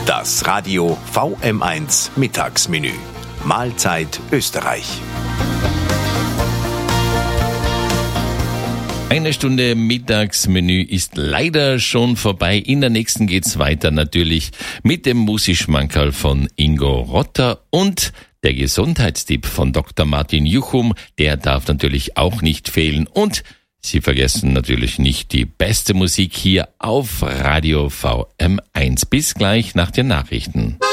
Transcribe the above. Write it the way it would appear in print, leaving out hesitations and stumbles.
Das Radio VM1 Mittagsmenü. Mahlzeit Österreich. Eine Stunde Mittagsmenü ist leider schon vorbei. In der nächsten geht's weiter natürlich mit dem Musikschmankerl von Ingo Rotter und der Gesundheitstipp von Dr. Martin Juchum. Der darf natürlich auch nicht fehlen. Und Sie vergessen natürlich nicht die beste Musik hier auf Radio VM1. Bis gleich nach den Nachrichten.